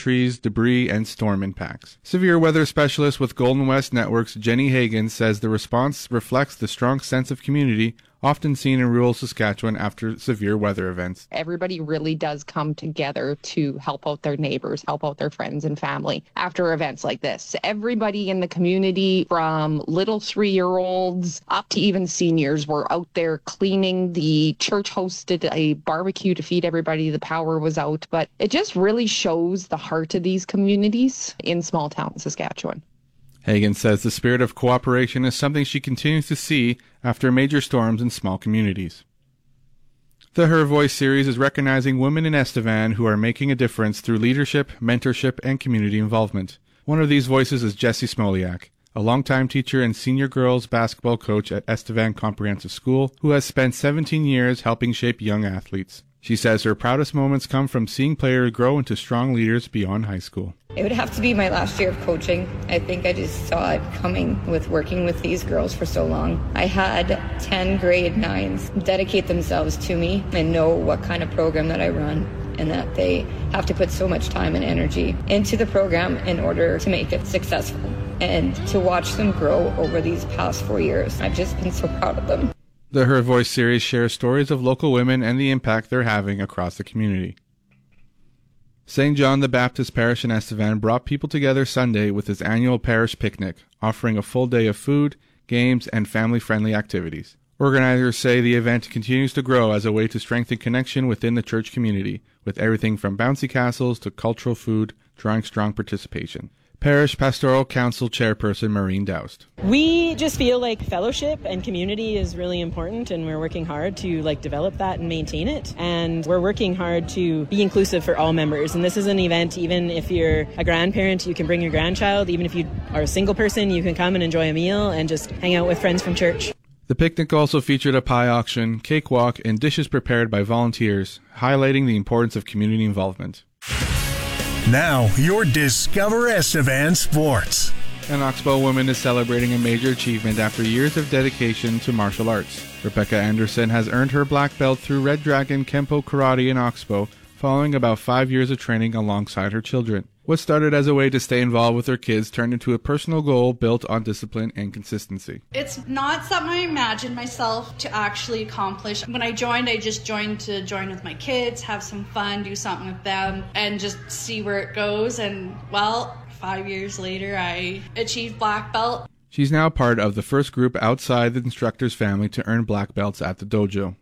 trees, debris, and storm impacts. Severe weather specialist with Golden West Networks, Jenny Hagan, says the response reflects the strong sense of community often seen in rural Saskatchewan after severe weather events. Everybody really does come together to help out their neighbors, help out their friends and family after events like this. Everybody in the community, from little 3-year-olds up to even seniors, were out there cleaning. The church hosted a barbecue to feed everybody. The power was out, but it just really shows the heart of these communities in small town Saskatchewan. Hagan says the spirit of cooperation is something she continues to see after major storms in small communities. The Her Voice series is recognizing women in Estevan who are making a difference through leadership, mentorship, and community involvement. One of these voices is Jessie Smoliak, a longtime teacher and senior girls basketball coach at Estevan Comprehensive School who has spent 17 years helping shape young athletes. She says her proudest moments come from seeing players grow into strong leaders beyond high school. It would have to be my last year of coaching. I think I just saw it coming with working with these girls for so long. I had 10 grade 9s dedicate themselves to me and know what kind of program that I run, and that they have to put so much time and energy into the program in order to make it successful. And to watch them grow over these past 4 years, I've just been so proud of them. The Her Voice series shares stories of local women and the impact they're having across the community. St. John the Baptist Parish in Estevan brought people together Sunday with its annual parish picnic, offering a full day of food, games, and family-friendly activities. Organizers say the event continues to grow as a way to strengthen connection within the church community, with everything from bouncy castles to cultural food drawing strong participation. Parish Pastoral Council Chairperson Maureen Doust. We just feel like fellowship and community is really important, and we're working hard to develop that and maintain it. And we're working hard to be inclusive for all members. And this is an event, even if you're a grandparent, you can bring your grandchild. Even if you are a single person, you can come and enjoy a meal and just hang out with friends from church. The picnic also featured a pie auction, cakewalk, and dishes prepared by volunteers, highlighting the importance of community involvement. Now, your Discover Estevan Sports. An Oxbow woman is celebrating a major achievement after years of dedication to martial arts. Rebecca Anderson has earned her black belt through Red Dragon Kempo Karate in Oxbow, following about 5 years of training alongside her children. What started as a way to stay involved with her kids turned into a personal goal built on discipline and consistency. It's not something I imagined myself to actually accomplish. When I joined, I just joined to join with my kids, have some fun, do something with them, and just see where it goes. And, 5 years later, I achieved black belt. She's now part of the first group outside the instructor's family to earn black belts at the dojo.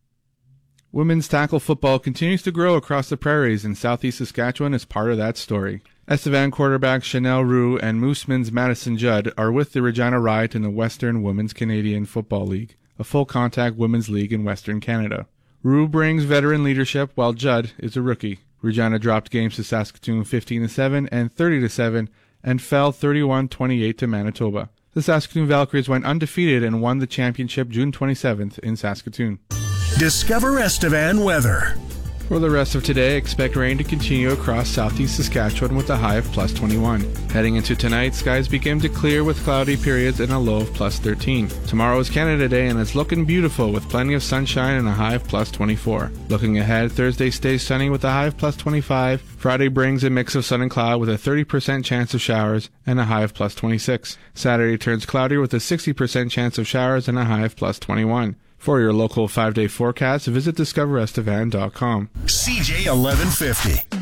Women's tackle football continues to grow across the prairies, and Southeast Saskatchewan is part of that story. Estevan quarterback Chanel Roux and Mooseman's Madison Judd are with the Regina Riot in the Western Women's Canadian Football League, a full-contact women's league in Western Canada. Roux brings veteran leadership, while Judd is a rookie. Regina dropped games to Saskatoon 15-7 and 30-7 and fell 31-28 to Manitoba. The Saskatoon Valkyries went undefeated and won the championship June 27th in Saskatoon. Discover Estevan weather. For the rest of today, expect rain to continue across southeast Saskatchewan with a high of plus 21. Heading into tonight, skies begin to clear with cloudy periods and a low of plus 13. Tomorrow is Canada Day and it's looking beautiful with plenty of sunshine and a high of plus 24. Looking ahead, Thursday stays sunny with a high of plus 25. Friday brings a mix of sun and cloud with a 30% chance of showers and a high of plus 26. Saturday turns cloudy with a 60% chance of showers and a high of plus 21. For your local 5-day forecast, visit discoverestevan.com. CJ 1150.